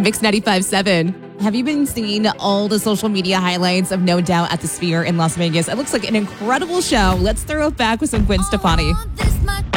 Mix 95.7. Have you been seeing all the social media highlights of No Doubt at the Sphere in Las Vegas? It looks like an incredible show. Let's throw it back with some Gwen Stefani.